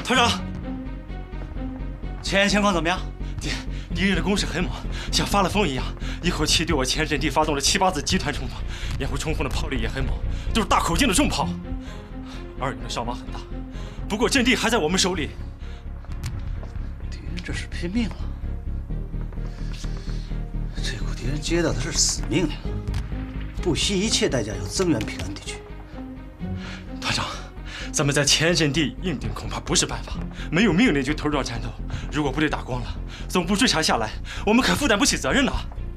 团长，前沿情况怎么样？敌人的攻势很猛，像发了疯一样，一口气对我前沿阵地发动了7、8次集团冲锋，掩护冲锋的炮力也很猛，都是大口径的重炮。二营的伤亡很大，不过阵地还在我们手里。 敌人这是拼命了，这股敌人接到的是死命令，不惜一切代价要增援平安地区。 团长，咱们在前沿阵地硬顶恐怕不是办法，没有命令就投入到战斗，如果部队打光了，总部追查下来，我们可负担不起责任呐。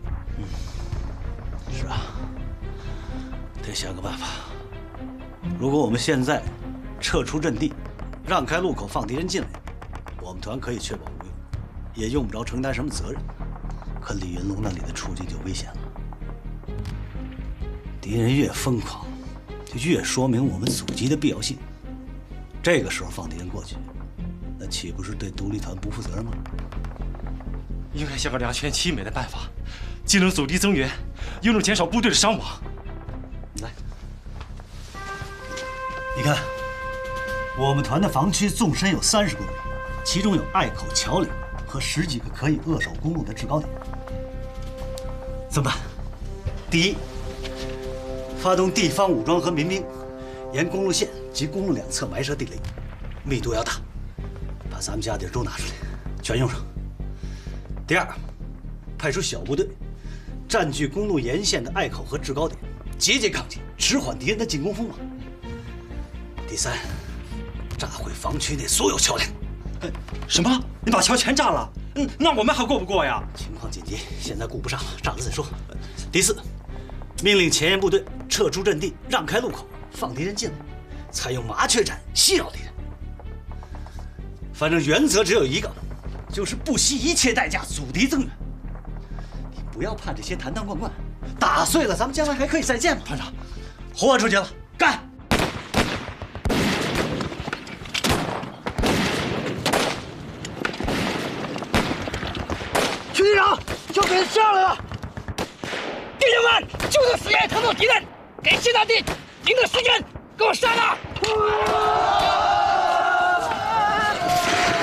是啊，得想个办法。如果我们现在撤出阵地，让开路口放敌人进来，我们团可以确保无忧，也用不着承担什么责任。可李云龙那里的处境就危险了，敌人越疯狂，就越说明我们阻击的必要性。这个时候放敌人过去，那岂不是对独立团不负责任吗？ 应该想个2全其美的办法，既能阻敌增援，又能减少部队的伤亡。 来，你看，我们团的防区纵深有30公里，其中有隘口、桥岭和10几个可以扼守公路的制高点。怎么办？第一，发动地方武装和民兵，沿公路线及公路两侧埋设地雷，密度要大，把咱们家底儿都拿出来，全用上。第二，派出小部队，占据公路沿线的隘口和制高点，节节抗击，迟缓敌人的进攻锋芒。第三，炸毁防区内所有桥梁。 什么？你把桥全炸了？那我们还过不过呀？ 情况紧急，现在顾不上了，炸了再说。第四，命令前沿部队撤出阵地，让开路口，放敌人进来，采用麻雀战袭扰敌人。反正原则只有一个，就是不惜一切代价阻敌增援。你不要盼这些坛坛罐罐，打碎了咱们将来还可以再建嘛。 团长， 豁出去了，干！ 徐队长，就别上来了！弟兄们，就这时间腾走敌人，给谢大帝赢得时间，给我杀了！